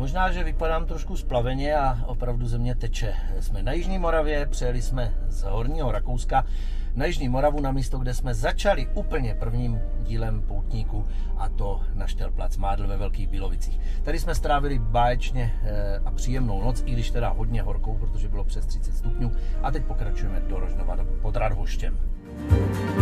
Možná, že vypadám trošku splaveně a opravdu ze mě teče. Jsme na Jižní Moravě, přijeli jsme z Horního Rakouska na Jižní Moravu, na místo, kde jsme začali úplně prvním dílem poutníku, a to na Štelplac Mádl ve Velkých Bílovicích. Tady jsme strávili báječně a příjemnou noc, i když teda hodně horkou, protože bylo přes 30 stupňů, a teď pokračujeme do Rožnova pod Radhoštěm.